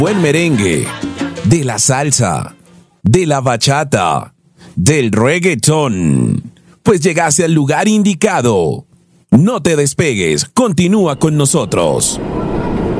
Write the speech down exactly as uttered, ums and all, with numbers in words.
buen merengue, de la salsa, de la bachata, del reggaetón. Pues llegaste al lugar indicado. No te despegues, continúa con nosotros.